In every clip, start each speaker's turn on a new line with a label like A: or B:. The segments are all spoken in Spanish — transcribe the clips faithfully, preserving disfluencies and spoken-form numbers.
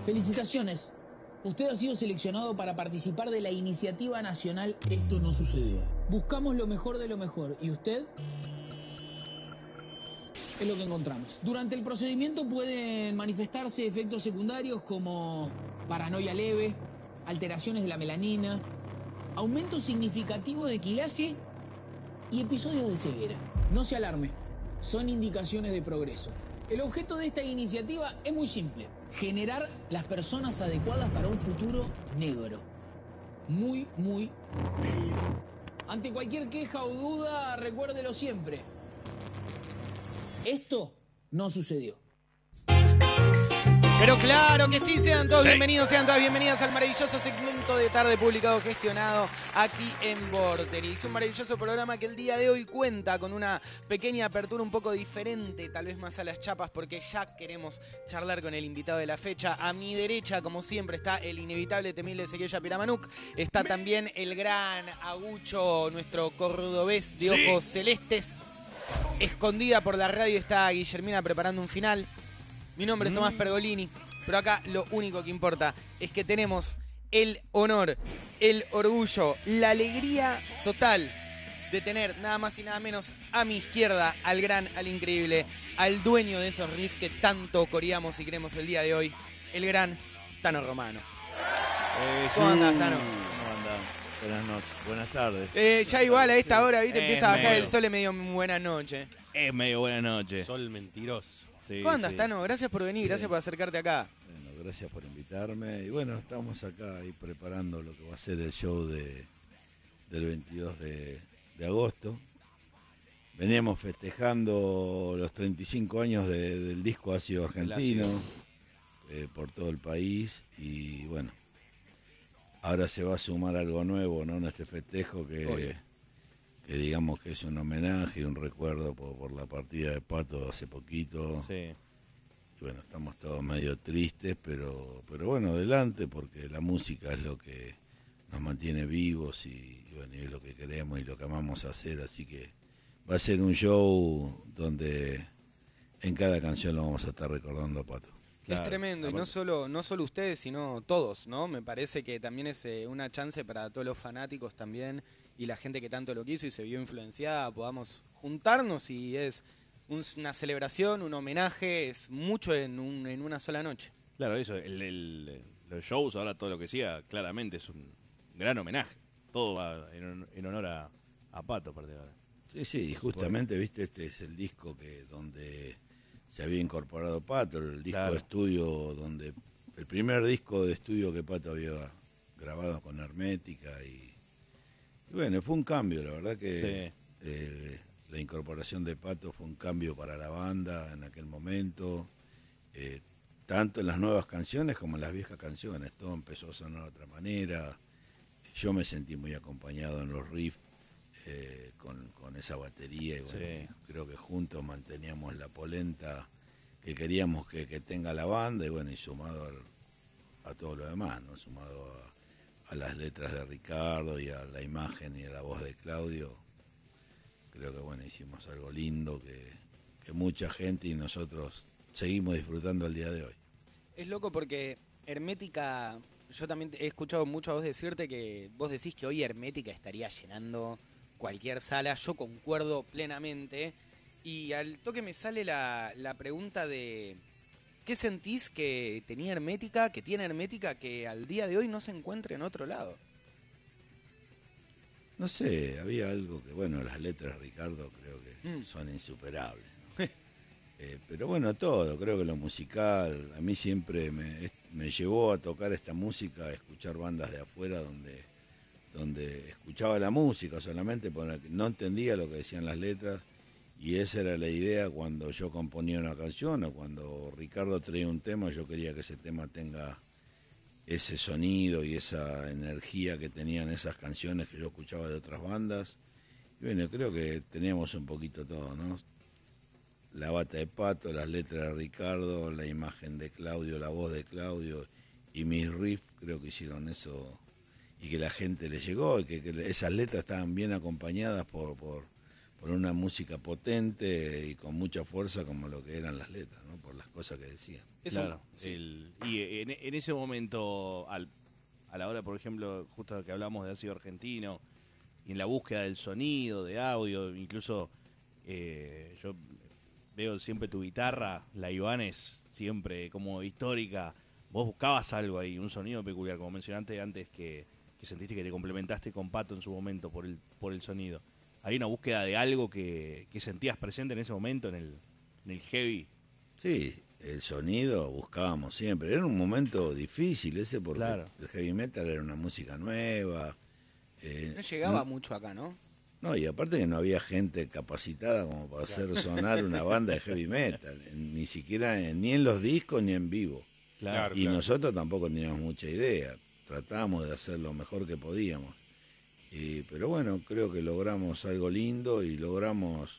A: Felicitaciones. Usted ha sido seleccionado para participar de la iniciativa nacional Esto no sucedió. Buscamos lo mejor de lo mejor. ¿Y usted? Es lo que encontramos. Durante el procedimiento pueden manifestarse efectos secundarios como paranoia leve, alteraciones de la melanina, aumento significativo de quilaje y episodios de ceguera. No se alarme, son indicaciones de progreso. El objeto de esta iniciativa es muy simple: generar las personas adecuadas para un futuro negro. Muy, muy negro. Ante cualquier queja o duda, recuérdelo siempre. Esto no sucedió.
B: Pero claro que sí, sean todos
C: Sí.
B: bienvenidos, sean todas bienvenidas al maravilloso segmento de tarde publicado, gestionado aquí en Vorterix. Un maravilloso programa que el día de hoy cuenta con una pequeña apertura un poco diferente, tal vez más a las chapas, porque ya queremos charlar con el invitado de la fecha. A mi derecha, como siempre, está el inevitable, temible Ezequiel Piramanuk. Está también el gran Agucho, nuestro cordobés de
C: Sí.
B: ojos celestes. Escondida por la radio está Guillermina preparando un final. Mi nombre es Tomás Pergolini, pero acá lo único que importa es que tenemos el honor, el orgullo, la alegría total de tener nada más y nada menos a mi izquierda al gran, al increíble, al dueño de esos riffs que tanto coreamos y queremos el día de hoy, el gran Tano Romano.
D: Eh,
B: ¿Cómo
D: sí.
B: andás, Tano?
D: ¿Cómo andás? Buenas noches, buenas tardes.
B: Eh, ya igual a esta hora, viste,
C: Eh,
B: empieza a bajar
C: medio.
B: el sol y medio buena noche.
C: Es medio buena noche.
D: Sol mentiroso.
C: Sí,
B: ¿Cómo andas,
C: sí.
B: Tano? Gracias por venir, gracias
D: Bien.
B: por acercarte acá.
D: Bueno, gracias por invitarme. Y bueno, estamos acá ahí preparando lo que va a ser el show de, del veintidós de, de agosto. Veníamos festejando los treinta y cinco años de- del disco Ácido Argentino eh, por todo el país. Y bueno, ahora se va a sumar algo nuevo, ¿no? En este festejo que...
B: Obvio.
D: que digamos que es un homenaje y un recuerdo por, por la partida de Pato hace poquito.
C: Sí.
D: Y bueno, estamos todos medio tristes, pero pero bueno, adelante, porque la música es lo que nos mantiene vivos y, y bueno, y es lo que queremos y lo que amamos hacer, así que va a ser un show donde en cada canción lo vamos a estar recordando a Pato.
C: Claro,
B: Es tremendo, y no
C: aparte-
B: solo, no solo ustedes, sino todos, ¿no? Me parece que también es eh, una chance para todos los fanáticos también y la gente que tanto lo quiso y se vio influenciada, podamos juntarnos y es un- una celebración, un homenaje, es mucho en, un, en una sola noche.
C: Claro, eso, el, el- los shows, ahora todo lo que sea, claramente es un gran homenaje. Todo va en, en honor a, a Pato, aparte de ahora.
D: Sí, sí, y justamente, viste, este es el disco que donde se había incorporado Pato, el disco
C: Claro.
D: de estudio donde, el primer disco de estudio que Pato había grabado con Hermética y, y bueno, fue un cambio, la verdad que
C: Sí.
D: eh, la incorporación de Pato fue un cambio para la banda en aquel momento, eh, tanto en las nuevas canciones como en las viejas canciones, todo empezó a sonar de otra manera, yo me sentí muy acompañado en los riffs, eh, con, con esa batería y bueno,
C: Sí.
D: creo que juntos manteníamos la polenta que queríamos que, que tenga la banda y bueno, y sumado al- a todo lo demás, ¿no? Sumado a, a las letras de Ricardo y a la imagen y a la voz de Claudio, creo que bueno, hicimos algo lindo que, que mucha gente y nosotros seguimos disfrutando el día de hoy.
B: Es loco porque Hermética, yo también he escuchado mucho a vos decirte que vos decís que hoy Hermética estaría llenando cualquier sala, yo concuerdo plenamente. Y al toque me sale la, la pregunta de ¿qué sentís que tenía Hermética, que tiene Hermética, que al día de hoy no se encuentra en otro lado?
D: No sé, había algo que, bueno, las letras de Ricardo creo que
B: Mm.
D: son insuperables, ¿no? Eh, pero bueno, todo, creo que lo musical, a mí siempre me, es- me llevó a tocar esta música, a escuchar bandas de afuera donde, donde escuchaba la música solamente, porque no entendía lo que decían las letras, y esa era la idea cuando yo componía una canción o cuando Ricardo traía un tema, yo quería que ese tema tenga ese sonido y esa energía que tenían esas canciones que yo escuchaba de otras bandas. Y bueno, creo que teníamos un poquito todo, ¿no? La bata de Pato, las letras de Ricardo, la imagen de Claudio, la voz de Claudio y mis riffs, creo que hicieron eso y que la gente le llegó y que, que esas letras estaban bien acompañadas por, por, por una música potente y con mucha fuerza como lo que eran las letras, ¿no? Por las cosas que decían.
C: Claro. El, y en, en ese momento, al, a la hora, por ejemplo, justo que hablamos de ácido argentino, y en la búsqueda del sonido, de audio, incluso eh, yo veo siempre tu guitarra, la Ibanez, siempre como histórica. Vos buscabas algo ahí, un sonido peculiar, como mencionaste antes, que, que sentiste que te complementaste con Pato en su momento por el, por el sonido. ¿Hay una búsqueda de algo que, que sentías presente en ese momento en el, en el heavy?
D: Sí, el sonido buscábamos siempre. Era un momento difícil ese porque
C: Claro.
D: el heavy metal era una música nueva. eh,
B: No llegaba
D: no-
B: mucho acá, ¿no?
D: No, y aparte que no había gente capacitada como para hacer sonar una banda de heavy metal, ni siquiera en- ni en los discos ni en vivo.
E: Claro,
D: Y
E: claro.
D: nosotros tampoco teníamos mucha idea, tratábamos de hacer lo mejor que podíamos. Y, pero bueno, creo que logramos algo lindo y logramos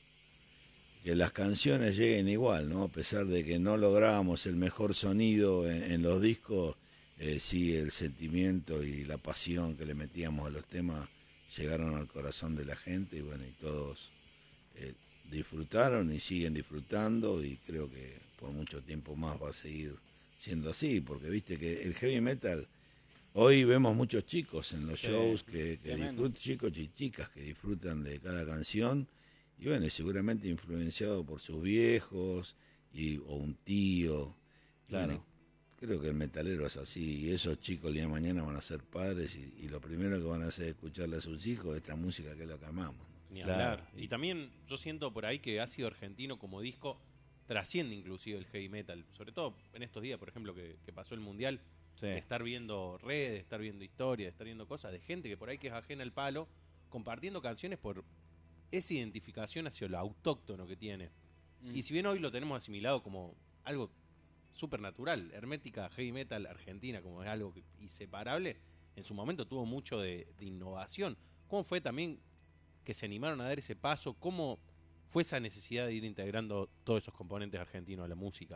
D: que las canciones lleguen igual, ¿no? A pesar de que no lográbamos el mejor sonido en, en los discos, eh, sí el sentimiento y la pasión que le metíamos a los temas llegaron al corazón de la gente y bueno, y todos eh, disfrutaron y siguen disfrutando y creo que por mucho tiempo más va a seguir siendo así, porque viste que el heavy metal, hoy vemos muchos chicos en los
E: Sí,
D: shows que, que
B: tremendo.
D: disfrutan, chicos y chicas que disfrutan de cada canción y bueno, seguramente influenciado por sus viejos y, o un tío. Y
C: Claro.
D: bueno, creo que el metalero es así y esos chicos el día de mañana van a ser padres y, y lo primero que van a hacer es escucharle a sus hijos esta música que es lo que amamos, ¿no?
E: Ni
C: Claro.
E: hablar. Y también yo siento por ahí que Ácido Argentino como disco trasciende inclusive el heavy metal. Sobre todo en estos días, por ejemplo, que, que pasó el Mundial.
C: Sí.
E: De estar viendo redes, de estar viendo historias, de estar viendo cosas de gente que por ahí que es ajena al palo, compartiendo canciones por esa identificación hacia lo autóctono que tiene.
B: Mm.
E: Y si bien hoy lo tenemos asimilado como algo súper natural, hermética, heavy metal, argentina, como es algo que- inseparable, en su momento tuvo mucho de, de innovación. ¿Cómo fue también que se animaron a dar ese paso? ¿Cómo fue esa necesidad de ir integrando todos esos componentes argentinos a la música?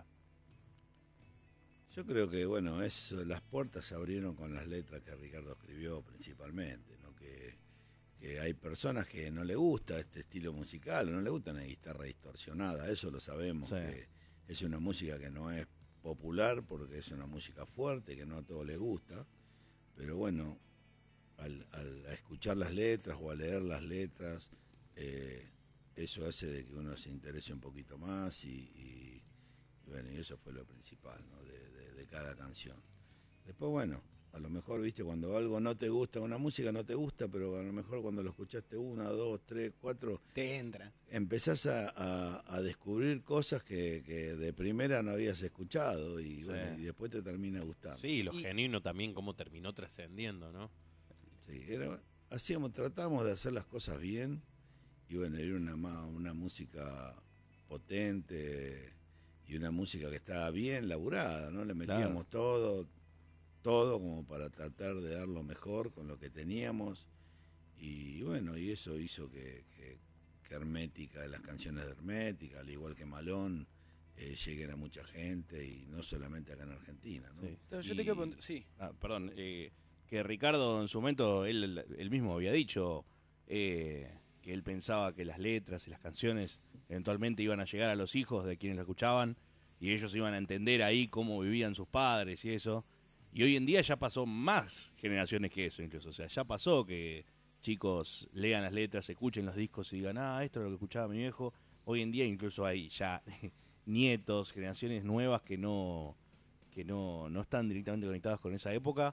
D: Yo creo que, bueno, eso, las puertas se abrieron con las letras que Ricardo escribió principalmente, ¿no? Que, que hay personas que no le gusta este estilo musical, no le gusta la guitarra distorsionada, eso lo sabemos,
C: Sí.
D: que es una música que no es popular porque es una música fuerte, que no a todos les gusta, pero bueno, al, al a escuchar las letras o a leer las letras, eh, eso hace de que uno se interese un poquito más y, y, y bueno, y eso fue lo principal, ¿no? de, de, de cada canción. Después, bueno, a lo mejor, viste, cuando algo no te gusta, una música no te gusta, pero a lo mejor cuando lo escuchaste una, dos, tres, cuatro,
B: Te entra.
D: empezás a, a, a descubrir cosas que, que de primera no habías escuchado y,
C: Sí.
D: bueno, y después te termina gustando.
E: Sí, lo
B: Y-
E: genuino también, cómo terminó trascendiendo, ¿no?
D: Sí, era- hacíamos, tratamos de hacer las cosas bien y bueno, era una, ma- una música potente y una música que estaba bien laburada, ¿no? Le metíamos todo, todo como para tratar de dar lo mejor con lo que teníamos y bueno, y eso hizo que, que, que Hermética, las canciones de Hermética, al igual que Malón, eh, lleguen a mucha gente y no solamente acá en Argentina, ¿no?
C: Sí.
B: Pero yo
C: Y-
B: te quiero preguntar- sí.
C: Ah, perdón, eh, que Ricardo en su momento, él, él mismo había dicho eh, que él pensaba que las letras y las canciones eventualmente iban a llegar a los hijos de quienes lo escuchaban y ellos iban a entender ahí cómo vivían sus padres y eso. Y hoy en día ya pasó más generaciones que eso incluso. O sea, ya pasó que chicos lean las letras, escuchen los discos y digan, ah, esto es lo que escuchaba mi viejo. Hoy en día incluso hay ya nietos, generaciones nuevas que no que no, no están directamente conectadas con esa época.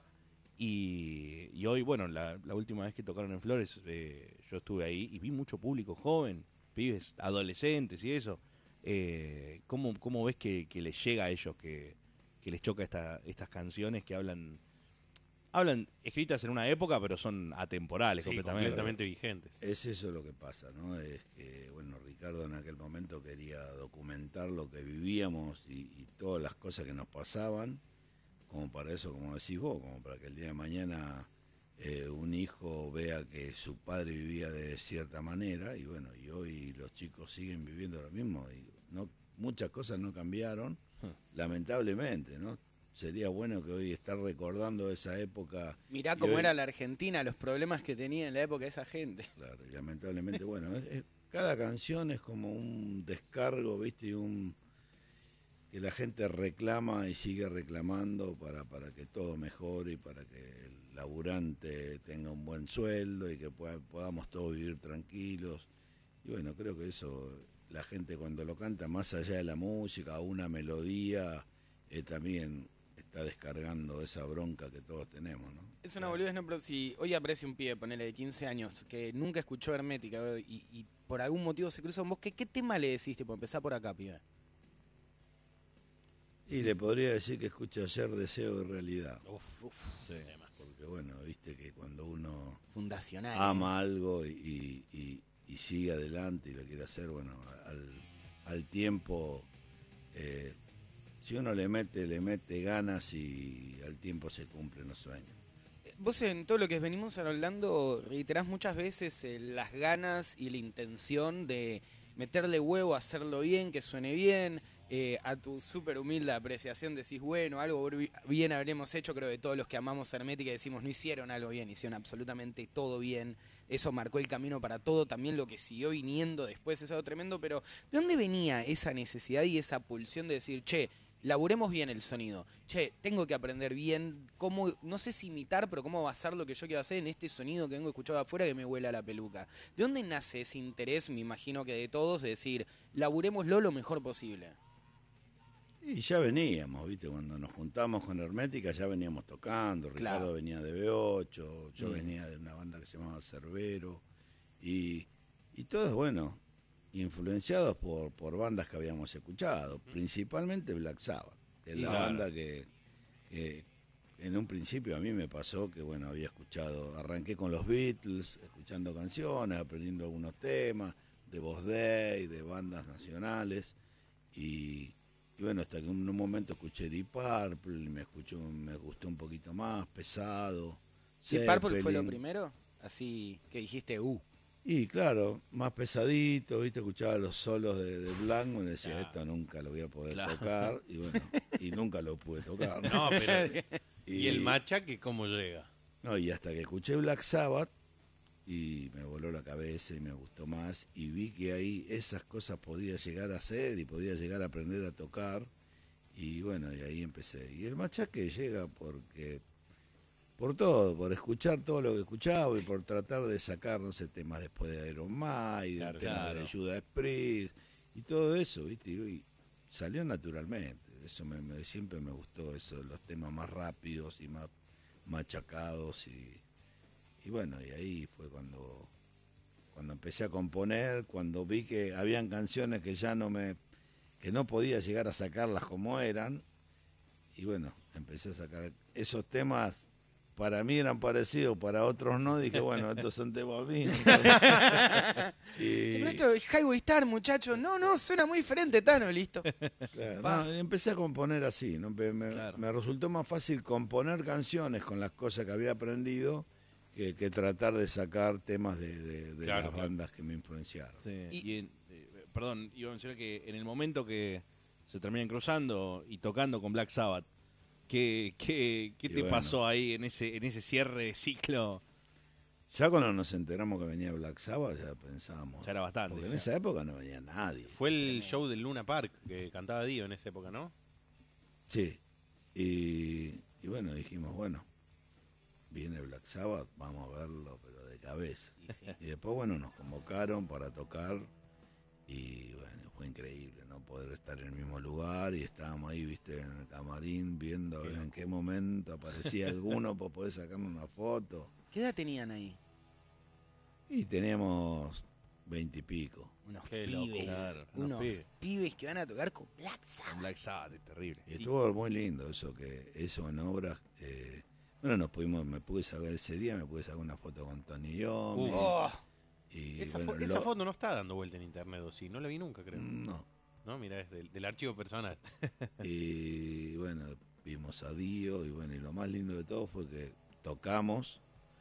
C: Y, y hoy, bueno, la, la última vez que tocaron en Flores, eh, yo estuve ahí y vi mucho público joven, pibes, adolescentes y eso. Eh, ¿cómo, ¿Cómo ves que, que les llega a ellos, que, que les choca esta, estas canciones que hablan hablan escritas en una época, pero son atemporales
E: Sí,
C: completamente?
E: completamente vigentes.
D: Es eso lo que pasa, ¿no? Es que, bueno, Ricardo en aquel momento quería documentar lo que vivíamos y, y todas las cosas que nos pasaban, como para eso, como decís vos, como para que el día de mañana eh, un hijo vea que su padre vivía de cierta manera y bueno, y hoy los chicos siguen viviendo lo mismo y no muchas cosas no cambiaron, lamentablemente, ¿no? Sería bueno que hoy estar recordando esa época.
B: Mirá
D: y
B: cómo
D: hoy-
B: era la Argentina, los problemas que tenía en la época esa gente.
D: Claro, y lamentablemente, bueno, es- es- cada canción es como un descargo, ¿viste? Y un que la gente reclama y sigue reclamando para, para que todo mejore y para que el laburante tenga un buen sueldo y que pueda, podamos todos vivir tranquilos. Y bueno, creo que eso, la gente cuando lo canta, más allá de la música, una melodía, eh, también está descargando esa bronca que todos tenemos, ¿no?
B: Es una boludez, ¿no? Pero si hoy aparece un pibe, ponele de quince años, que nunca escuchó Hermética y, y por algún motivo se cruza con vos, ¿qué, qué tema le decís? Tipo, empezá por acá, pibe.
D: Y le podría decir que escucha Ayer, Deseo y Realidad.
E: Uf,
B: Uf,
E: sí.
D: Porque bueno, viste que cuando uno
B: fundacional.
D: ama algo y, y, y, y sigue adelante y lo quiere hacer, bueno, al, al tiempo, eh, si uno le mete, le mete ganas y al tiempo se cumplen los sueños.
B: Vos en todo lo que venimos hablando reiterás muchas veces eh, las ganas y la intención de meterle huevo, hacerlo bien, que suene bien. Eh, a tu súper humilde apreciación decís, bueno, algo bien habremos hecho. Creo que todos los que amamos Hermética decimos, no hicieron algo bien, hicieron absolutamente todo bien. Eso marcó el camino para todo. También lo que siguió viniendo después es algo tremendo. Pero ¿de dónde venía esa necesidad y esa pulsión de decir, che, laburemos bien el sonido? Che, tengo que aprender bien cómo, no sé si imitar, pero cómo basar lo que yo quiero hacer en este sonido que vengo escuchado afuera que me huela la peluca. ¿De dónde nace ese interés, me imagino que de todos, de decir, laburémoslo lo mejor posible?
D: Y ya veníamos, ¿viste? Cuando nos juntamos con Hermética ya veníamos tocando. Ricardo
B: Claro.
D: venía de B ocho, yo
B: Mm.
D: venía de una banda que se llamaba Cerbero. Y, y todos, bueno, influenciados por, por bandas que habíamos escuchado, principalmente Black Sabbath, que es la
C: Claro.
D: banda que, que en un principio a mí me pasó que, bueno, había escuchado, arranqué con los Beatles, escuchando canciones, aprendiendo algunos temas, de Boss Day, de bandas nacionales, y... Y bueno, hasta que en un momento escuché Deep Purple, y me escuchó, me gustó un poquito más, pesado.
B: ¿Deep Purple fue lo
D: Zeppelin.
B: primero? Así que dijiste, uh.
D: Y claro, más pesadito, viste, escuchaba los solos de, de Blanco y decía,
E: Claro.
D: esto nunca lo voy a poder
C: Claro.
D: tocar. Y bueno, y nunca lo pude tocar.
E: No, pero. ¿Y el machaque cómo llega?
D: No, y hasta que escuché Black Sabbath y me voló la cabeza y me gustó más y vi que ahí esas cosas podía llegar a hacer y podía llegar a aprender a tocar y bueno, y ahí empecé. Y el machaque llega porque por todo, por escuchar todo lo que escuchaba y por tratar de sacar, no sé, temas después de Iron Maiden,
E: Claro,
D: temas
E: claro.
D: de Judas Priest y todo eso, ¿viste? Y, y salió naturalmente. Eso me, me- siempre me gustó, eso, los temas más rápidos y más machacados y, y bueno, y ahí fue cuando cuando empecé a componer, cuando vi que habían canciones que ya no me que no podía llegar a sacarlas como eran y bueno, empecé a sacar esos temas. Para mí eran parecidos, para otros no. Dije, bueno, estos son temas míos. entonces.
B: Sí,
D: y,
B: pero esto es Highway Star, muchacho. No, no, suena muy diferente, Tano, listo.
D: claro,
B: Paz.
D: no, y empecé a componer así. ¿no? Me, me-
C: Claro.
D: me resultó más fácil componer canciones con las cosas que había aprendido que, que tratar de sacar temas de, de- de
E: Claro,
D: las
E: claro.
D: bandas que me influenciaron.
C: Sí.
B: Y-
C: Y en- eh, perdón, iba a mencionar que en el momento que se terminan cruzando y tocando con Black Sabbath, ¿qué, qué, qué
D: Y
C: te
D: bueno.
C: pasó ahí en ese, en ese cierre de ciclo?
D: Ya cuando nos enteramos que venía Black Sabbath, ya pensábamos.
C: Ya era bastante.
D: Porque en
C: ya.
D: esa época no venía nadie.
E: Fue el show del Luna Park que cantaba Dio en esa época, ¿no?
D: Sí. Y, y bueno, dijimos, bueno, viene Black Sabbath, vamos a verlo, pero de cabeza.
B: Y sí.
D: Y después, bueno, nos convocaron para tocar y bueno, fue increíble, ¿no? Poder estar en el mismo lugar y estábamos ahí, viste, en el camarín viendo a ver en qué momento aparecía alguno para poder sacarnos una foto.
B: ¿Qué edad tenían ahí?
D: Y teníamos veintipico.
B: Unos
E: Qué loco,
B: pibes.
C: claro,
B: unos
C: unos
B: pibes.
C: pibes.
B: que van a tocar con Black
C: Con
B: Sabbath.
C: Black Sabbath, es terrible.
D: Y estuvo muy lindo eso, que eso en obras. Eh, bueno, nos pudimos, me pude sacar ese día, me pude sacar una foto con Tony Iommi.
E: Uh.
B: Oh,
D: y
E: Esa,
D: bueno,
E: fo-
D: lo-
E: esa foto no está dando vuelta en internet, ¿o sí? No la vi nunca, creo.
D: No.
E: No, mira, es del, del archivo personal.
D: Y bueno, vimos a Dio y bueno, y lo más lindo de todo fue que tocamos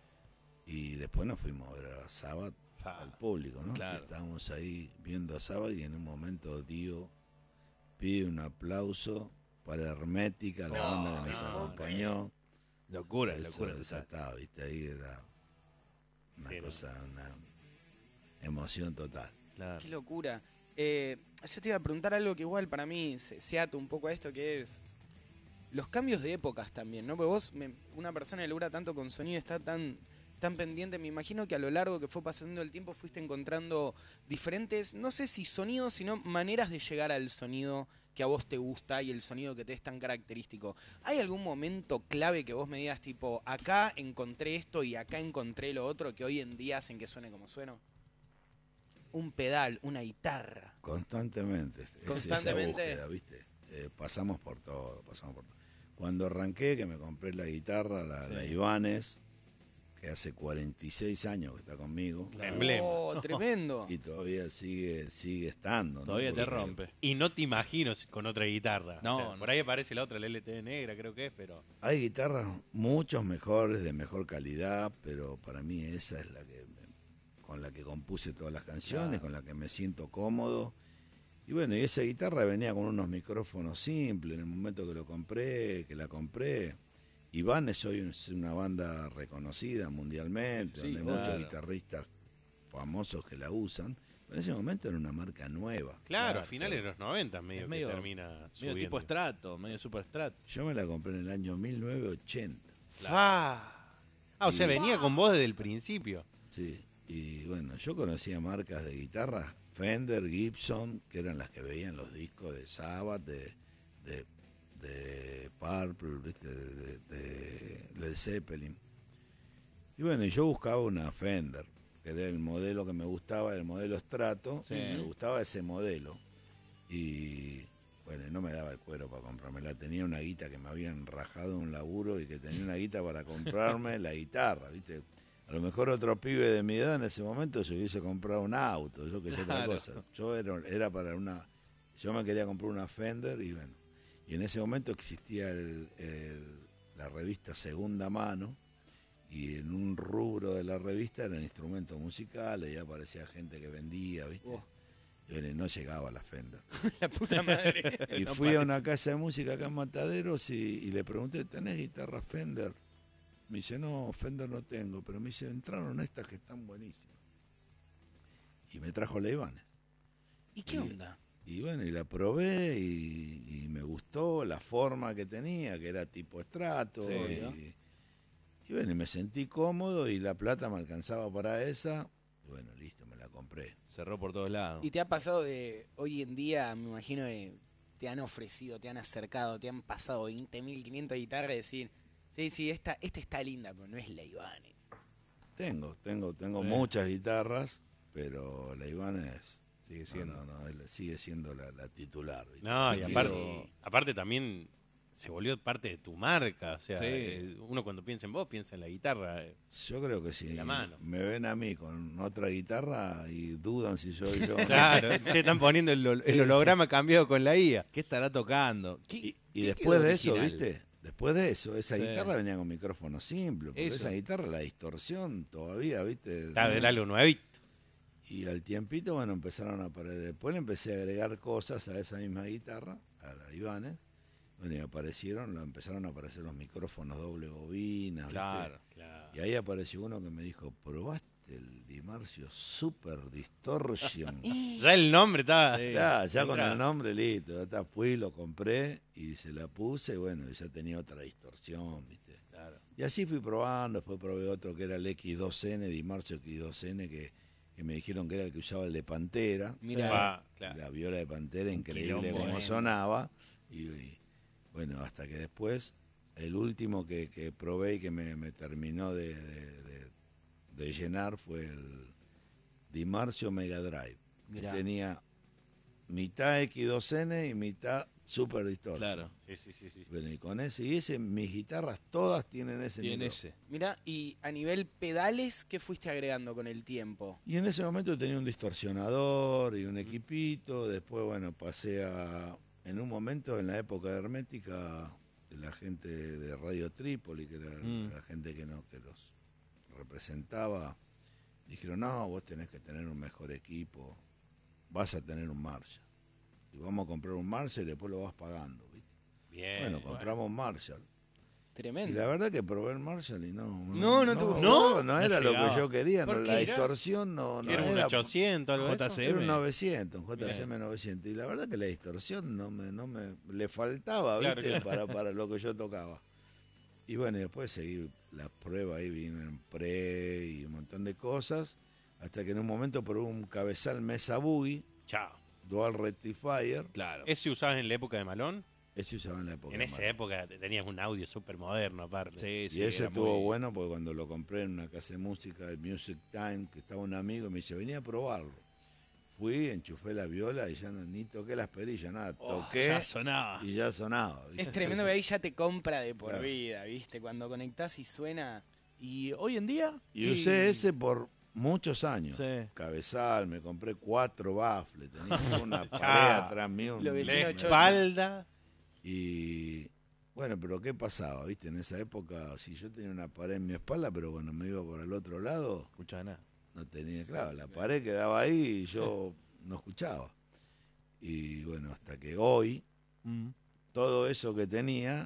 D: y después nos fuimos a ver a Sabbath
E: Fa.
D: al público, ¿no?
C: Claro.
D: Y estábamos ahí viendo a Sabbath y en un momento Dio pide un aplauso para Hermética, la
B: No,
D: banda que nos
B: no,
D: acompañó.
C: Locura,
D: Eso,
C: locura.
D: ya
C: total.
D: estaba, viste, ahí era una
E: Sí, no.
D: cosa, una emoción total.
C: Claro.
B: Qué locura. Eh, yo te iba a preguntar algo que igual para mí se, se ata un poco a esto, que es los cambios de épocas también, ¿no? Porque vos, me- una persona que logra tanto con sonido, está tan, tan pendiente, me imagino que a lo largo que fue pasando el tiempo fuiste encontrando diferentes, no sé si sonidos, sino maneras de llegar al sonido que a vos te gusta y el sonido que te es tan característico. ¿Hay algún momento clave que vos me digas, tipo, acá encontré esto y acá encontré lo otro que hoy en día hacen que suene como sueno? Un pedal, una guitarra.
D: Constantemente. es
B: Constantemente.
D: Esa búsqueda, ¿viste? Eh, pasamos por todo, pasamos por todo. Cuando arranqué, que me compré la guitarra, la, la Ibanez, que hace cuarenta y seis años que está conmigo.
E: Emblema.
B: Oh, tremendo.
D: Y todavía sigue sigue estando, ¿no?
C: Todavía te
D: Porque
C: rompe.
E: Y no te imagino si- con otra guitarra.
C: No,
E: O sea,
C: no.
E: por ahí aparece la otra, la L T D negra, creo que es, pero.
D: Hay guitarras muchos mejores, de mejor calidad, pero para mí esa es la que me- con la que compuse todas las canciones,
C: Claro.
D: con la que me siento cómodo. Y bueno, y esa guitarra venía con unos micrófonos simples. En el momento que lo compré, que la compré, Ibanez hoy es una banda reconocida mundialmente,
C: Sí,
D: donde hay
C: claro.
D: muchos guitarristas famosos que la usan. Pero en ese momento era una marca nueva.
E: Claro,
C: Claro,
E: a finales de los noventa medio,
C: Es medio-
E: que termina
C: Medio
E: subiendo.
C: tipo estrato, medio super estrato.
D: Yo me la compré en el año mil novecientos ochenta.
B: Fa.
E: Ah, o sea,
D: Y-
E: venía con vos desde el principio.
D: Sí, y bueno, yo conocía marcas de guitarras, Fender, Gibson, que eran las que veían los discos de Sabbath, de, de, de Purple, ¿viste? De, de- de Led Zeppelin. Y bueno, y yo buscaba una Fender, que era el modelo que me gustaba, el modelo Strato,
C: Sí.
D: me gustaba ese modelo. Y bueno, no me daba el cuero para comprármela. Tenía una guita que me habían rajado un laburo y que tenía una guita para comprarme la guitarra, ¿viste? A lo mejor otro pibe de mi edad en ese momento se hubiese comprado un auto, yo que sé otra
C: Claro.
D: cosa. Yo era, era para una... Yo me quería comprar una Fender y bueno. Y en ese momento existía el- el- la revista Segunda Mano y en un rubro de la revista eran instrumentos musicales y aparecía gente que vendía, ¿viste?
B: Oh.
D: Y bueno, y no llegaba la Fender.
B: La puta madre.
D: Y
B: No
D: fui a
B: parece.
D: una casa de música acá en Mataderos y, y le pregunté, ¿tenés guitarra Fender? Me dice, no, Fender no tengo, pero me dice, entraron estas que están buenísimas. Y me trajo la Ibanez.
B: ¿Y qué
D: Y-
B: onda?
D: Y bueno, y la probé y, y me gustó la forma que tenía, que era tipo estrato.
C: Sí.
D: y, y bueno, y me sentí cómodo y la plata me alcanzaba para esa. Y bueno, listo, me la compré.
C: Cerró por todos lados.
B: ¿Y te ha pasado de hoy en día, me imagino que te han ofrecido, te han acercado, te han pasado veinte mil quinientas guitarras y decir, sí, sí, esta, esta está linda, pero no es la Ibanez?
D: Tengo, tengo, tengo
C: Sí.
D: muchas guitarras, pero la Ibanez
C: Sigue
D: no,
C: siendo.
D: no, no, él sigue siendo la, la titular. ¿viste?
E: No, y
D: Yo
E: aparte,
D: quiero-
E: aparte también se volvió parte de tu marca. O sea,
C: Sí.
E: eh, uno cuando piensa en vos piensa en la guitarra. eh.
D: Yo creo que si
E: la mano.
D: me ven a mí con otra guitarra y dudan si soy yo.
E: Claro, che, están poniendo el, hol- el holograma cambiado con la I A.
C: ¿Qué estará tocando? ¿Qué-
D: Y, y
C: qué
D: después
C: quedó
D: de eso,
C: original?
D: ¿viste? Después de eso, esa
C: Sí.
D: guitarra venía con micrófono simple, porque
C: Eso.
D: esa guitarra, la distorsión todavía, ¿viste?
E: Claro, era algo nuevito.
D: Y al tiempito, bueno, empezaron a aparecer. Después le empecé a agregar cosas a esa misma guitarra, a la Ibanez. Bueno, y aparecieron, empezaron a aparecer los micrófonos doble bobina, ¿viste?
C: Claro.
E: Claro.
D: Y ahí apareció uno que me dijo, ¿probaste el Dimarcio Super Distortion?
E: Ya el nombre estaba.
C: Sí.
D: Ya, ya con
E: Entrada.
D: el nombre listo, ya está, fui, lo compré y se la puse, y bueno, ya tenía otra distorsión, ¿viste?
C: Claro.
D: Y así fui probando, después probé otro que era el X dos N, Dimarcio X dos N, que, que me dijeron que era el que usaba el de Pantera.
B: Mira,
E: Ah, claro.
D: La viola de Pantera, increíble
C: quilombo,
D: como
B: eh.
D: sonaba. Y, y, bueno, hasta que después, el último que, que probé y que me, me terminó de, de- de- de llenar fue el Dimarcio Mega Drive, que
B: Mirá.
D: tenía mitad X dos N y mitad Super Distortion.
C: Claro.
E: Sí, sí, sí, sí.
D: Bueno, y con ese, y ese, mis guitarras todas tienen ese
C: Tiene
D: micrófono.
C: ese.
B: mira, y a nivel pedales, ¿qué fuiste agregando con el tiempo?
D: Y en ese momento tenía un distorsionador y un equipito. Después, bueno, pasé a. En un momento, en la época de Hermética, la gente de Radio Trípoli, que era
C: Mm.
D: la gente que, no, que los representaba, dijeron: no, vos tenés que tener un mejor equipo. Vas a tener un Marshall. Y vamos a comprar un Marshall y después lo vas pagando, ¿viste?
E: Bien.
D: Bueno, compramos un Marshall. Y
B: Tremendo.
D: la verdad que probé el Marshall y no.
B: No, no te gustó.
D: No, no
C: No
D: era lo
C: llegaba.
D: que yo quería. No,
E: ¿Por
D: la
E: qué?
D: distorsión no, no
E: Era un
D: era.
E: ochocientos, algo de
C: J
E: eso.
C: C.
D: Era un
C: M.
D: novecientos, un J C M
C: Bien.
D: novecientos. Y la verdad que la distorsión no me, no me le faltaba,
E: Claro,
D: ¿viste?
E: claro.
D: Para, para lo que yo tocaba. Y bueno, y después seguí las pruebas, ahí vienen pre y un montón de cosas. Hasta que en un momento probé un cabezal Mesa Boogie,
E: Chao.
D: Dual Rectifier.
C: Claro.
E: ¿Ese usabas en la época de Malón?
D: Ese usaba en la época.
E: En
D: de
E: esa
D: Marlon.
E: época tenías un audio súper moderno aparte.
C: Sí, sí,
D: Y ese
C: era
D: estuvo
C: muy-
D: bueno porque cuando lo compré en una casa de música, de Music Time, que estaba un amigo y me dice, venía a probarlo. Fui, enchufé la viola y ya no, ni toqué las perillas, nada.
C: Oh,
D: Toqué
C: ya sonaba.
D: y ya sonaba. ¿viste?
B: Es tremendo que ahí ya te compra de por
D: Claro.
B: vida, ¿viste? Cuando conectás y suena.
C: Y hoy en día.
D: Y usé ese por muchos años.
C: Sí.
D: Cabezal, me compré cuatro baffles, tenía una pared
E: Chao.
D: atrás mío. un-
B: Lo
E: La
B: vecino chocho.
E: espalda.
D: Y bueno, pero ¿qué pasaba? ¿Viste? En esa época, si yo tenía una pared en mi espalda, pero cuando me iba por el otro lado,
C: Escuchaba nada.
D: no tenía, claro, la pared quedaba ahí y yo no escuchaba. Y bueno, hasta que hoy,
C: Mm.
D: todo eso que tenía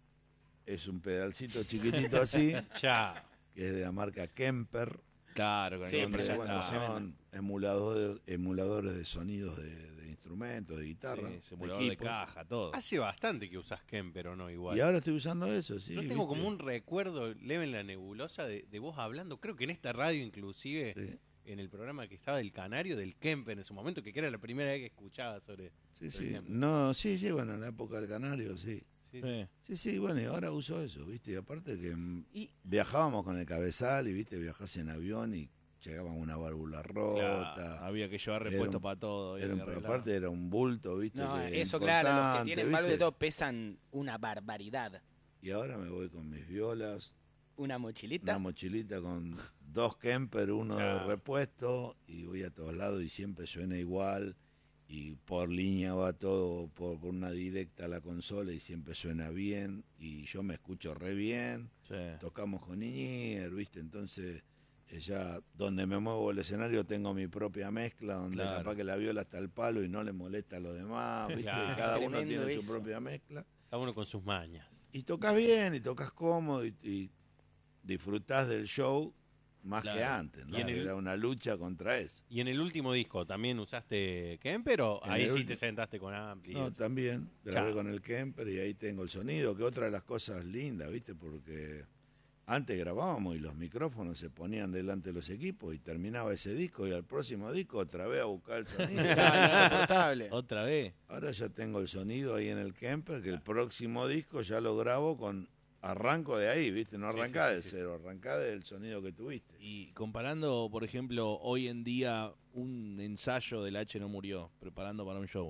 D: es un pedalcito chiquitito así,
E: Ya.
D: que es de la marca Kemper.
C: Claro, con
B: Sí,
C: el
D: donde,
B: pero ya
D: bueno,
B: está.
D: son emuladores, emuladores de sonidos de, de instrumentos, de guitarra,
C: Sí,
D: de
C: simulador de,
D: equipos.
C: caja, todo.
E: Hace bastante que usas Kemper, ¿o no? Igual.
D: Y ahora estoy usando eso, sí.
E: Yo tengo
D: ¿viste?
E: como un recuerdo leve en la nebulosa de, de vos hablando, creo que en esta radio inclusive,
D: Sí,
E: en el programa que estaba del Canario, del Kemper en su momento, que era la primera vez que escuchaba sobre...
D: sí,
E: sobre
D: sí.
E: Kemper.
D: No, sí, llevan en la época del Canario, sí.
E: Sí, sí.
C: Sí.
D: Sí, sí, bueno, y ahora uso eso, ¿viste? Y aparte que mm,
B: Y
D: viajábamos con el cabezal y, ¿viste? Viajás en avión y llegaba una válvula rota.
C: Claro, había que llevar
D: Era
C: repuesto
D: un-
C: para todo. había
D: Era un-
C: que
D: pero
C: arreglar.
D: aparte era un bulto, ¿viste?
B: no,
D: que
B: eso claro, los que
D: importante,
B: tienen valor de
D: ¿viste?
B: todo pesan una barbaridad.
D: Y ahora me voy con mis violas,
B: Una mochilita.
D: una mochilita con dos Kemper, uno de
E: Claro.
D: repuesto, y voy a todos lados y siempre suena igual. Y por línea va todo, por, por una directa a la consola y siempre suena bien. Y yo me escucho re bien.
C: Sí.
D: Tocamos con Iñier, ¿viste? Entonces, eh, ya donde me muevo el escenario tengo mi propia mezcla, donde
C: Claro.
D: capaz que la viola está al palo y no le molesta a los demás, ¿viste?
E: Claro.
D: Cada uno
B: Tremendo
D: tiene su
B: eso.
D: propia mezcla.
E: Cada uno con sus mañas.
D: Y tocas bien, y tocas cómodo, y, y disfrutás del show más
C: Claro.
D: que antes, ¿no?
E: Y en el-
D: Era una lucha contra eso.
E: ¿Y en el último disco también usaste Kemper o
D: En
E: ahí
D: el
E: sí
D: ulti-
E: te sentaste con Ampli? y
D: No,
E: eso?
D: también grabé
E: Chao.
D: con el Kemper y ahí tengo el sonido, que otra de las cosas lindas, ¿viste? Porque antes grabábamos y los micrófonos se ponían delante de los equipos y terminaba ese disco y al próximo disco otra vez a buscar el sonido.
B: Claro, insoportable.
C: Otra vez.
D: Ahora ya tengo el sonido ahí en el Kemper, que el próximo disco ya lo grabo con arranco de ahí, ¿viste? No
E: Sí,
D: arrancá
E: sí,
D: de
E: sí, sí.
D: cero, arrancá del sonido que tuviste.
C: Y comparando, por ejemplo, hoy en día un ensayo de la H no murió, preparando para un show,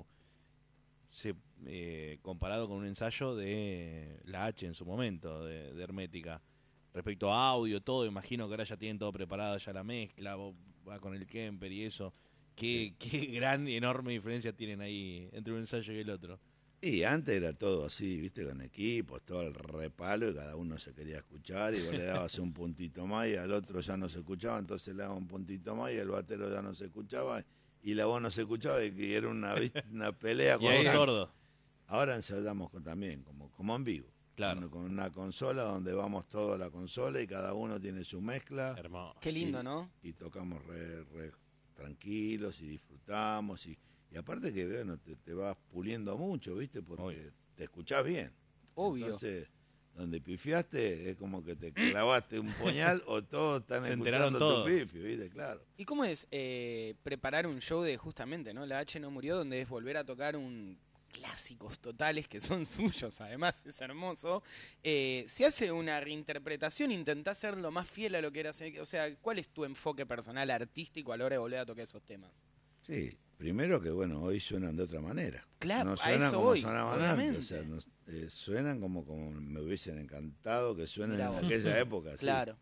C: se, eh, comparado con un ensayo de la H en su momento, de, de Hermética, respecto a audio, todo, imagino que ahora ya tienen todo preparado, ya la mezcla, vos va con el Kemper y eso. Qué, qué gran y enorme diferencia tienen ahí entre un ensayo y el otro.
D: Y antes era todo así, ¿viste? Con equipos, todo el repalo y cada uno se quería escuchar y vos le dabas un puntito más y al otro ya no se escuchaba, entonces le daba un puntito más y el batero ya no se escuchaba y la voz no se escuchaba y que era una, ¿viste? Una pelea.
C: Y ahí
D: con-
C: sordo.
D: Ahora ensayamos con- también, como, como en vivo.
C: Claro.
D: Con, con una consola donde vamos todos a la consola y cada uno tiene su mezcla.
E: Hermoso.
B: Qué lindo,
D: Y-
B: ¿no?
D: Y tocamos re, re tranquilos y disfrutamos. Y, y aparte que, bueno, te, te vas puliendo mucho, ¿viste? Porque
C: Obvio.
D: te escuchás bien.
B: Obvio.
D: Entonces, donde pifiaste es como que te clavaste un puñal o todos están
C: Se enteraron
D: escuchando
C: todos.
D: tu pifio, ¿viste? Claro.
B: ¿Y cómo es eh, preparar un show de justamente, ¿no? La H no murió, donde es volver a tocar un clásicos totales que son suyos, además es hermoso. Eh, se hace una reinterpretación, intentás ser lo más fiel a lo que eras. O sea, ¿cuál es tu enfoque personal artístico a la hora de volver a tocar esos temas?
D: Sí, primero que, bueno, hoy suenan de otra manera.
B: Claro,
D: no
B: a
D: suenan
B: eso
D: como
B: voy,
D: sonaban
B: obviamente.
D: antes. O sea, nos- eh, suenan como, como me hubiesen encantado que suenen
B: Mirá
D: en
B: vos.
D: aquella época. sí.
B: Claro.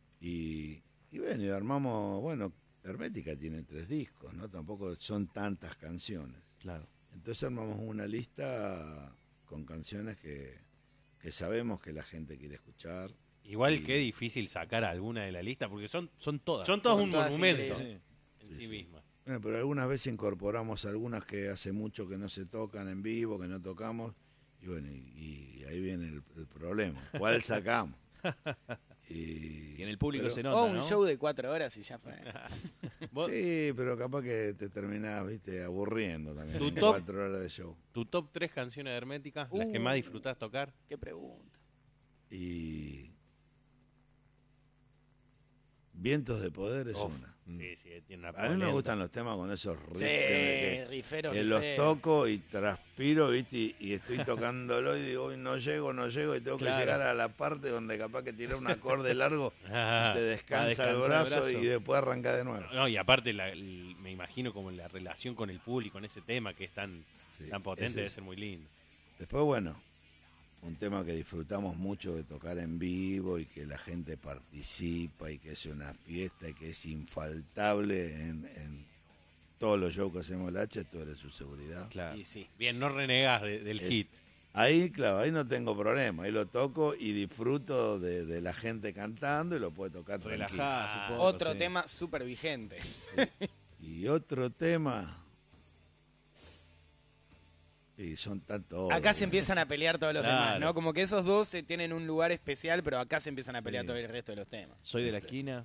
D: Y, y bueno, y armamos, bueno, Hermética tiene tres discos, ¿no? Tampoco son tantas canciones.
C: Claro.
D: Entonces armamos una lista con canciones que, que sabemos que la gente quiere escuchar.
E: Igual
D: Y-
E: qué difícil sacar alguna de la lista porque son,
C: Son todas.
E: son todas
B: Son
E: un
B: todas
E: monumento
B: increíbles.
E: en
D: Sí,
E: sí,
D: sí.
E: mismas.
D: Bueno, pero algunas veces incorporamos algunas que hace mucho que no se tocan en vivo, que no tocamos, Y bueno, y, y ahí viene el, el problema. ¿Cuál sacamos? Y,
C: Y en el público
D: pero-
C: se
B: O
C: nota,
B: un
C: ¿no?
B: show de cuatro horas y ya fue.
E: Vos-
D: Sí, pero capaz que te terminás, viste, aburriendo también.
E: Tu
D: en
E: top-
D: Cuatro horas de show.
E: Tu top tres canciones de Hermética, las que
B: Uh.
E: más disfrutás tocar.
B: Qué pregunta.
D: Y Vientos de Poder es
E: Uf,
D: una.
E: Sí, sí, tiene una
D: A mí me
E: polenta.
D: gustan los temas con esos riffs
B: Sí,
D: que,
B: rifero,
D: que los
B: rifero.
D: toco y transpiro, viste, y, y estoy tocándolo y digo, "Uy, no llego, no llego", y tengo
C: Claro.
D: que llegar a la parte donde capaz que tirar un acorde largo
E: Ah,
D: y te
C: a
D: descansa el
C: descansar el
D: brazo,
C: brazo.
D: y después arranca de nuevo.
E: No, y aparte la- el- me imagino como la relación con el público en ese tema que es tan,
D: Sí,
E: tan potente,
D: ese
E: debe
D: es.
E: ser muy lindo.
D: Después, bueno, un tema que disfrutamos mucho de tocar en vivo y que la gente participa y que es una fiesta y que es infaltable en, en todos los shows que hacemos el H, tú eres su seguridad.
C: Claro.
E: Y sí, bien, no renegás de- del
D: Es-
E: hit.
D: Ahí, claro, ahí no tengo problema, ahí lo toco y disfruto de, de la gente cantando y lo puedo tocar tranquilo.
C: Relajás un poco,
B: Otro
C: sí.
B: tema súper vigente.
D: Y otro tema... Y son tantos...
B: Acá se empiezan a pelear todos los
C: Claro.
B: demás, ¿no? Como que esos dos eh, tienen un lugar especial, pero acá se empiezan a pelear
C: Sí.
B: todo el resto de los temas.
C: Soy de la esquina.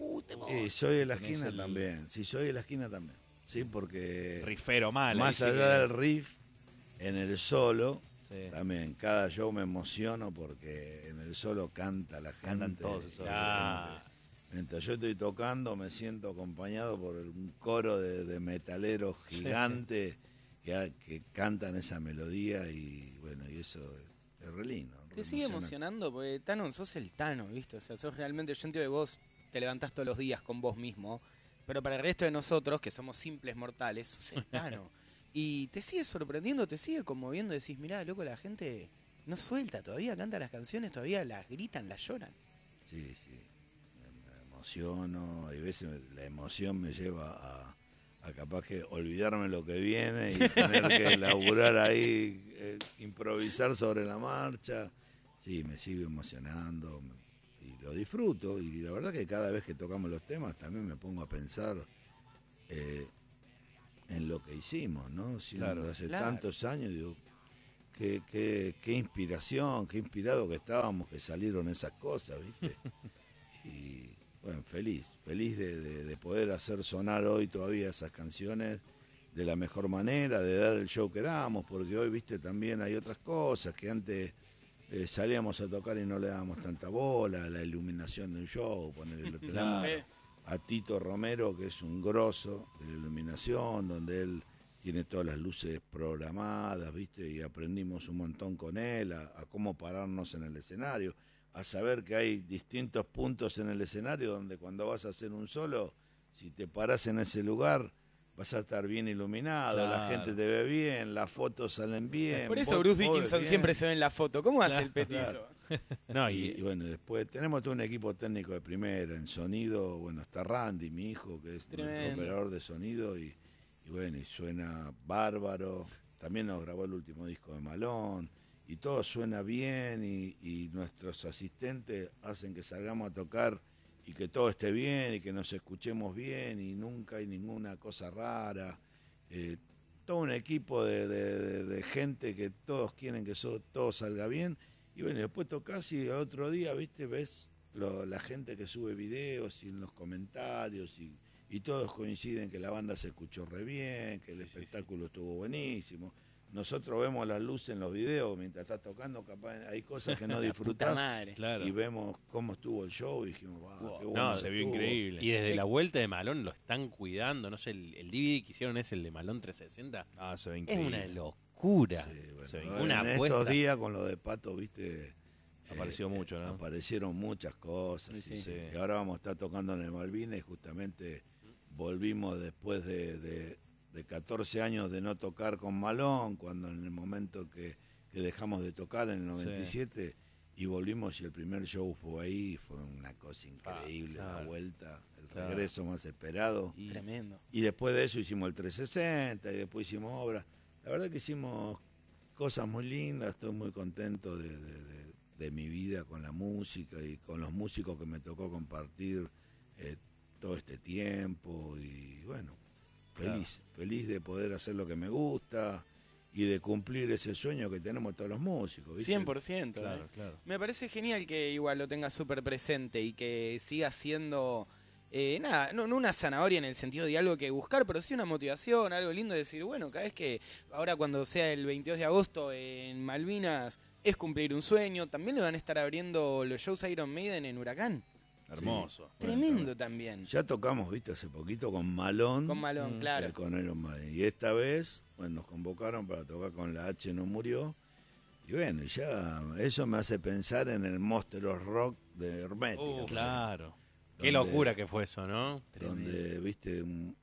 D: Y soy de la
C: Tenés
D: esquina
C: el-
D: también, sí, soy de la esquina también. Sí, porque...
C: Rifero mal.
D: Más
C: ahí sí
D: allá
C: que-
D: del riff, en el solo,
C: Sí.
D: también cada show me emociono porque en el solo canta la gente.
C: Cantan todos esos.
D: Y
E: Ah.
D: mientras yo estoy tocando me siento acompañado por un coro de, de metaleros gigantes que, ha- que cantan esa melodía y bueno, y eso es, es re lindo. re
B: Te sigue
D: emocionante.
B: emocionando porque Tano, sos el Tano, ¿viste? O sea, sos realmente, yo entiendo que vos te levantás todos los días con vos mismo, pero para el resto de nosotros, que somos simples mortales, sos el Tano. Y te sigue sorprendiendo, te sigue conmoviendo, decís, mirá, loco, la gente no suelta todavía, canta las canciones, todavía las gritan, las lloran.
D: Sí, sí, me, me emociono, hay veces me- la emoción me lleva a, a capaz que olvidarme lo que viene y tener que laburar ahí, eh, improvisar sobre la marcha. Sí, me sigo emocionando me- y lo disfruto y la verdad que cada vez que tocamos los temas también me pongo a pensar eh, en lo que hicimos, ¿no? Siendo
C: Claro.
D: hace
B: Claro.
D: tantos años, digo, qué, qué, qué inspiración, qué inspirado que estábamos que salieron esas cosas, ¿viste? Y bueno, feliz, feliz de, de- de poder hacer sonar hoy todavía esas canciones de la mejor manera, de dar el show que damos, porque hoy, viste, también hay otras cosas que antes eh, salíamos a tocar y no le dábamos tanta bola, la iluminación de un show, ponerle lo tenemos
B: Eh,
D: a Tito Romero, que es un grosso de la iluminación, donde él tiene todas las luces programadas, ¿viste? Y aprendimos un montón con él, a, a cómo pararnos en el escenario, a saber que hay distintos puntos en el escenario donde cuando vas a hacer un solo, si te parás en ese lugar, vas a estar bien iluminado, la
C: Claro.
D: gente te ve bien, las fotos salen bien.
B: Por eso
D: vos-
B: Bruce
D: vos ves
B: Dickinson
D: bien.
B: siempre se ve en la foto. ¿Cómo hace el petizo?
D: claro.
E: No,
D: Y,
E: y,
D: y bueno, después tenemos todo un equipo técnico de primera, en sonido, bueno, está Randy, mi hijo, que es nuestro
B: Tremendo.
D: operador de sonido, y, y bueno, y suena bárbaro. También nos grabó el último disco de Malón, y todo suena bien, y, y nuestros asistentes hacen que salgamos a tocar y que todo esté bien, y que nos escuchemos bien, y nunca hay ninguna cosa rara. Eh, todo un equipo de, de- de- de gente que todos quieren que so- todo salga bien. Y bueno, después tocas y al otro día, viste, ves lo- la gente que sube videos y en los comentarios y, y todos coinciden que la banda se escuchó re bien, que el espectáculo estuvo buenísimo. Nosotros vemos las luces en los videos mientras estás tocando, capaz hay cosas que no
B: Puta
D: disfrutás
B: madre.
C: Claro.
D: y vemos cómo estuvo el show y dijimos, wow,
B: Wow.
D: qué bueno
E: No,
D: que
C: se vio
D: estuvo".
C: increíble.
E: y desde la vuelta de Malón lo están cuidando. No sé, el, el D V D que hicieron es el de Malón trescientos sesenta.
C: Ah, se ve
E: Es
C: increíble.
E: una locura.
D: Sí, bueno,
C: Se ve
D: en
E: una
D: estos
E: apuesta.
D: días con lo de Pato, viste,
C: Apareció mucho, ¿no?
D: Aparecieron muchas cosas.
B: Sí,
D: y,
B: sí.
C: Sí.
D: y ahora vamos a estar tocando en el Malvinas y justamente volvimos después de, de, de catorce años de no tocar con Malón, cuando en el momento que, que dejamos de tocar en el noventa y siete y volvimos y el primer show fue ahí, fue una cosa increíble,
C: Ah,
D: la
C: claro.
D: vuelta, el
C: Claro.
D: regreso más esperado.
C: Y-
B: Tremendo.
D: Y después de eso hicimos el trescientos sesenta y después hicimos obras. La verdad que hicimos cosas muy lindas, estoy muy contento de, de- de- de mi vida con la música y con los músicos que me tocó compartir eh, todo este tiempo y bueno, feliz, feliz de poder hacer lo que me gusta y de cumplir ese sueño que tenemos todos los músicos, ¿viste?
B: cien por ciento.
C: Claro,
B: ¿eh?
C: claro.
B: Me parece genial que igual lo tenga súper presente y que siga siendo, eh, nada, no, no una zanahoria en el sentido de algo que buscar, pero sí una motivación, algo lindo de decir, bueno, cada vez que, ahora cuando sea el veintidós de agosto en Malvinas, es cumplir un sueño. También le van a estar abriendo los shows Iron Maiden en Huracán.
C: Hermoso.
D: Bueno,
B: Tremendo también.
D: Ya tocamos, viste, hace poquito con Malón.
B: Con Malón,
C: Mm.
B: claro.
D: eh, con Iron Maiden. Y esta vez, bueno, nos convocaron para tocar con La H No Murió. Y bueno, ya eso me hace pensar en el Monster of Rock de Hermética.
E: Uh,
C: Claro.
E: Qué
D: donde-
E: locura que fue eso, ¿no?
D: Donde, viste, m-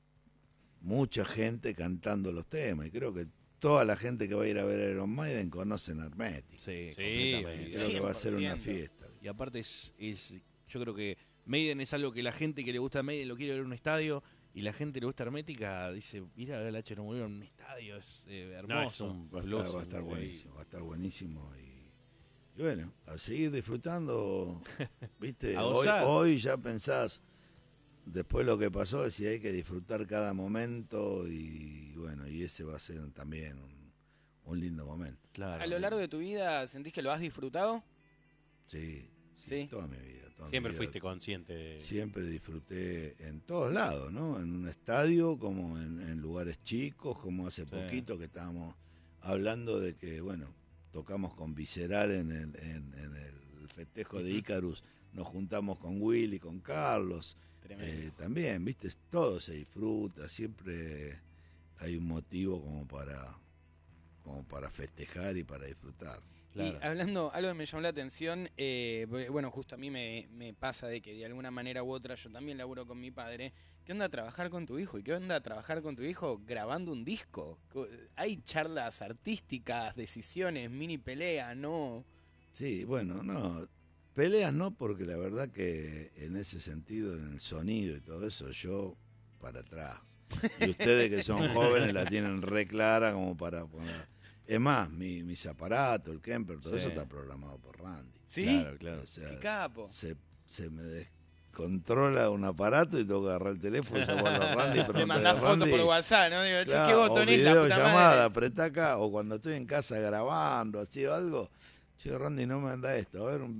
D: mucha gente cantando los temas. Y creo que toda la gente que va a ir a ver a Iron Maiden conocen Hermética.
C: Sí,
E: Sí,
C: completamente.
D: Creo que va a ser una
B: cien por ciento.
D: fiesta.
C: Y aparte es, es, yo creo que Maiden es algo que la gente que le gusta a Maiden lo quiere ver en un estadio y la gente que le gusta Hermética dice, ir a ver a H No Murió en un estadio es eh, hermoso.
E: No, es un
D: Va a
E: plus,
D: estar, va a estar
E: increíble.
D: buenísimo, va a estar buenísimo. Y, y bueno, a seguir disfrutando, viste,
C: A
D: hoy,
C: gozar.
D: hoy ya pensás, después de lo que pasó, si hay que disfrutar cada momento y bueno, y ese va a ser también un, un lindo momento.
C: Claro.
B: A lo largo de tu vida, ¿sentís que lo has disfrutado?
D: Sí, sí,
B: Sí.
D: toda mi vida. Toda mi
E: Siempre
D: vida.
E: fuiste consciente. de-
D: Siempre disfruté en todos lados, ¿no? En un estadio, como en, en lugares chicos, como hace
C: Sí.
D: poquito que estábamos hablando de que, bueno, tocamos con Visceral en el, en, en el festejo de Icarus, nos juntamos con Willy, con Carlos, eh, también, viste, todo se disfruta, siempre hay un motivo como para, como para festejar y para disfrutar.
C: Claro.
B: Y hablando, algo que me llamó la atención, eh, bueno, justo a mí me, me pasa de que de alguna manera u otra yo también laburo con mi padre. ¿Qué onda trabajar con tu hijo? ¿Y qué onda trabajar con tu hijo grabando un disco? Co- Hay charlas artísticas, decisiones, mini pelea, ¿no?
D: Sí, bueno, no, peleas no, porque la verdad que en ese sentido, en el sonido y todo eso, yo para atrás. Y ustedes que son jóvenes la tienen re clara como para poner... Es más, mi, mis aparatos, el Kemper, todo
C: Sí.
D: eso está programado por Randy.
B: ¿Sí?
C: Claro, claro.
D: O sea,
B: ¡Qué capo!
D: se, se me descontrola un aparato y tengo que agarrar el teléfono, llamar a Randy,
B: Me
D: preguntarle
B: mandás
D: a
B: fotos
D: Randy.
B: por WhatsApp, ¿no? Digo, che,
D: Claro,
B: ¿qué
D: o
B: botón es la
D: video
B: puta
D: llamada,
B: madre?
D: apretá acá, o cuando estoy en casa grabando, así o algo, che, Randy, no me anda esto, a ver, un